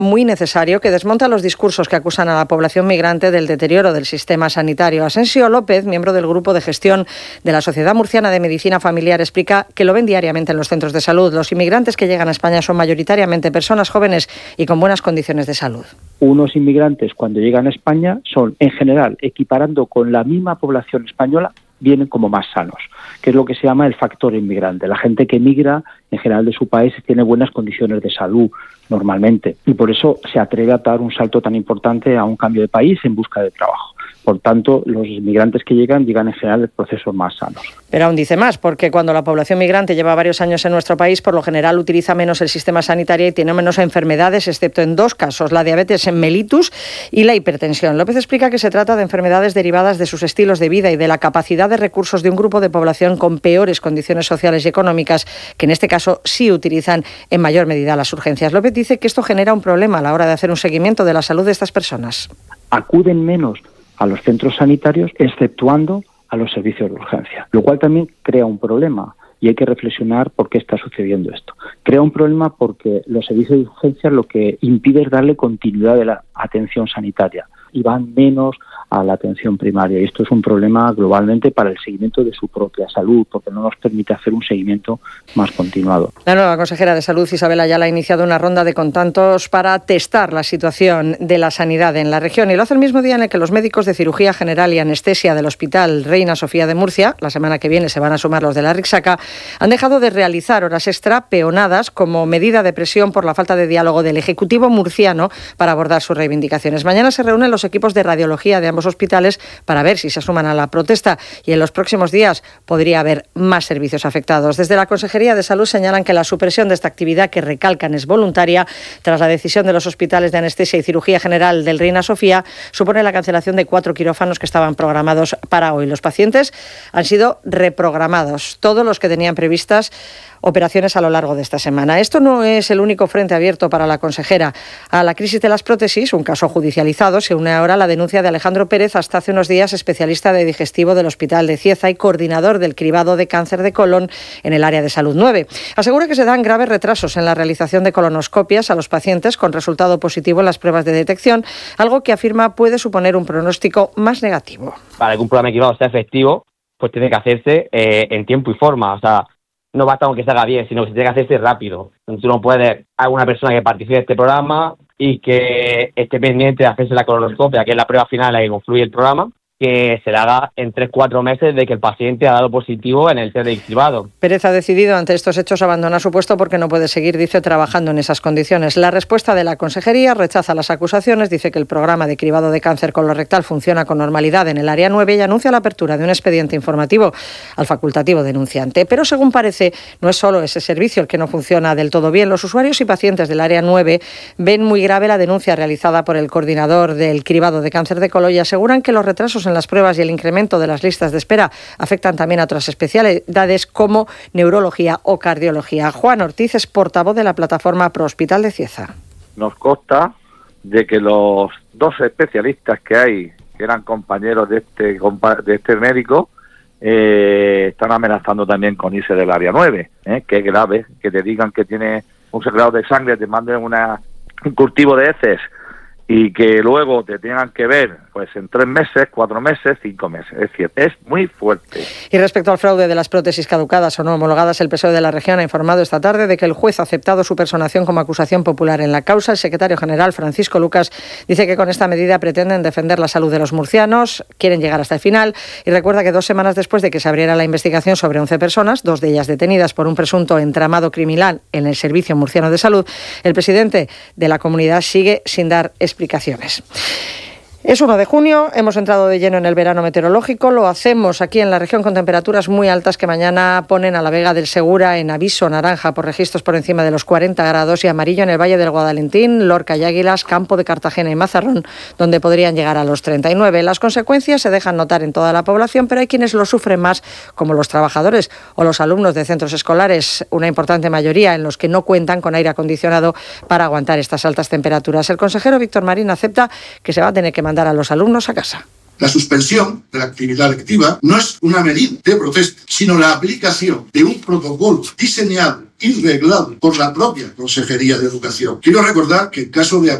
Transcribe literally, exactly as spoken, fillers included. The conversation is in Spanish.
muy necesario que desmonta los discursos que acusan a la población migrante del deterioro del sistema sanitario. Asensio López, miembro del Grupo de Gestión de la Sociedad Murciana de Medicina Familiar, explica que lo ven diariamente en los centros de salud. Los inmigrantes que llegan a España son mayoritariamente personas jóvenes y con buenas condiciones de salud. Unos inmigrantes, cuando llegan a España, son, en general, equiparando con la misma población española, vienen como más sanos, que es lo que se llama el factor inmigrante. La gente que migra, en general, de su país tiene buenas condiciones de salud, normalmente, y por eso se atreve a dar un salto tan importante a un cambio de país en busca de trabajo. Por tanto, los inmigrantes que llegan, llegan en general en procesos más sanos. Pero aún dice más, porque cuando la población migrante lleva varios años en nuestro país, por lo general utiliza menos el sistema sanitario y tiene menos enfermedades, excepto en dos casos, la diabetes mellitus y la hipertensión. López explica que se trata de enfermedades derivadas de sus estilos de vida y de la capacidad de recursos de un grupo de población con peores condiciones sociales y económicas, que en este caso sí utilizan en mayor medida las urgencias. López dice que esto genera un problema a la hora de hacer un seguimiento de la salud de estas personas. Acuden menos a los centros sanitarios, exceptuando a los servicios de urgencia, lo cual también crea un problema y hay que reflexionar por qué está sucediendo esto. Crea un problema porque los servicios de urgencia lo que impide es darle continuidad de la atención sanitaria y van menos a la atención primaria. Y esto es un problema globalmente para el seguimiento de su propia salud, porque no nos permite hacer un seguimiento más continuado. La nueva consejera de Salud, Isabel Ayala, ha iniciado una ronda de contactos para testar la situación de la sanidad en la región y lo hace el mismo día en el que los médicos de cirugía general y anestesia del Hospital Reina Sofía de Murcia, la semana que viene se van a sumar los de la Rixaca, han dejado de realizar horas extra peonadas como medida de presión por la falta de diálogo del Ejecutivo murciano para abordar sus reivindicaciones. Mañana se reúnen los equipos de radiología de ambos hospitales para ver si se suman a la protesta y en los próximos días podría haber más servicios afectados. Desde la Consejería de Salud señalan que la supresión de esta actividad, que recalcan es voluntaria, tras la decisión de los hospitales de anestesia y cirugía general del Reina Sofía, supone la cancelación de cuatro quirófanos que estaban programados para hoy. Los pacientes han sido reprogramados, todos los que tenían previstas operaciones a lo largo de esta semana. Esto no es el único frente abierto para la consejera. A la crisis de las prótesis, un caso judicializado, se une ahora la denuncia de Alejandro Pérez, hasta hace unos días especialista de digestivo del Hospital de Cieza y coordinador del cribado de cáncer de colon en el área de Salud nueve. Asegura que se dan graves retrasos en la realización de colonoscopias a los pacientes con resultado positivo en las pruebas de detección, algo que afirma puede suponer un pronóstico más negativo. Para que un programa de cribado sea efectivo, pues tiene que hacerse eh, en tiempo y forma, o sea, no basta con que se haga bien, sino que se tiene que hacerse rápido. Tú no puedes a una persona que participe de este programa y que esté pendiente de hacerse la colonoscopia, que es la prueba final en la que confluye el programa, que se le haga en tres cuatro meses de que el paciente ha dado positivo en el test de cribado. Pérez ha decidido ante estos hechos abandonar su puesto porque no puede seguir, dice, trabajando en esas condiciones. La respuesta de la Consejería rechaza las acusaciones, dice que el programa de cribado de cáncer colorectal funciona con normalidad en el área nueve y anuncia la apertura de un expediente informativo al facultativo denunciante. Pero según parece, no es solo ese servicio el que no funciona del todo bien. Los usuarios y pacientes del área nueve ven muy grave la denuncia realizada por el coordinador del cribado de cáncer de colon y aseguran que los retrasos en en las pruebas y el incremento de las listas de espera afectan también a otras especialidades como neurología o cardiología. Juan Ortiz es portavoz de la plataforma Pro Hospital de Cieza. Nos consta de que los dos especialistas que hay, que eran compañeros de este de este médico, eh, están amenazando también con irse del área nueve, ¿eh? Que es grave, que te digan que tiene un secretado de sangre, te manden una, un cultivo de heces y que luego te tengan que ver pues en tres meses, cuatro meses, cinco meses. Es decir, es muy fuerte. Y respecto al fraude de las prótesis caducadas o no homologadas, el P S O E de la región ha informado esta tarde de que el juez ha aceptado su personación como acusación popular en la causa. El secretario general, Francisco Lucas, dice que con esta medida pretenden defender la salud de los murcianos, quieren llegar hasta el final y recuerda que dos semanas después de que se abriera la investigación sobre once personas, dos de ellas detenidas por un presunto entramado criminal en el Servicio Murciano de Salud, el presidente de la comunidad sigue sin dar explicaciones. Es uno de junio, hemos entrado de lleno en el verano meteorológico, lo hacemos aquí en la región con temperaturas muy altas que mañana ponen a la Vega del Segura en aviso naranja por registros por encima de los cuarenta grados y amarillo en el Valle del Guadalentín, Lorca y Águilas, Campo de Cartagena y Mazarrón, donde podrían llegar a los treinta y nueve. Las consecuencias se dejan notar en toda la población, pero hay quienes lo sufren más, como los trabajadores o los alumnos de centros escolares, una importante mayoría en los que no cuentan con aire acondicionado para aguantar estas altas temperaturas. El consejero Víctor Marín acepta que se va a tener que mandar a los alumnos a casa. La suspensión de la actividad lectiva no es una medida de protesta, sino la aplicación de un protocolo diseñado y reglado por la propia Consejería de Educación. Quiero recordar que en caso de